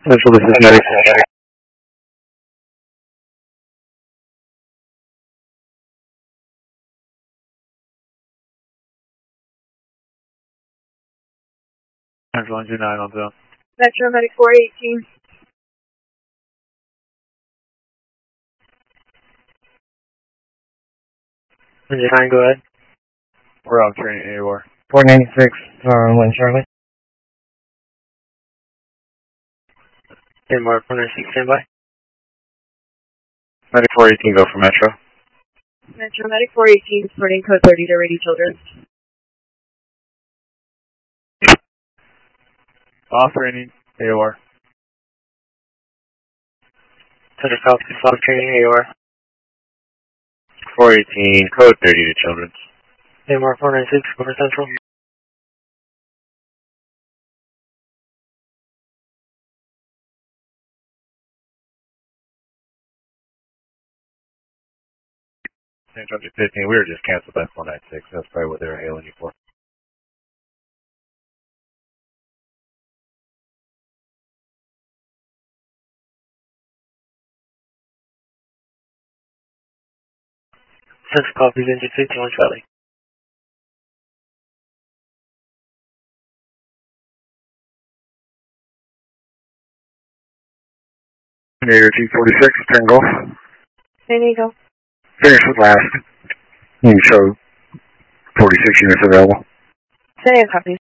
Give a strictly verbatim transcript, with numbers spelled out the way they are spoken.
Central, this is Medic. Central Engine nine on zone. Metro Medic four eighteen. Engine nine, go ahead. We're off training A O R. four ninety-six on one Charlie. Denmark four ninety-six, stand by. Medic four eighteen, go for Metro. Metro Medic four eighteen, sporting code thirty to Ready Children. Off training A O R. Center South, off training A O R. four eighteen, code thirty to Children's. Denmark four ninety-six, go for Central. Central fifteen, we were just canceled by four ninety-six. That's probably what they were hailing you for. Central copies, engine fifty-one Charlie. Nader T forty-six, turn Gulf. San Diego. Finish with last. You can show forty-six units available. San Diego copies.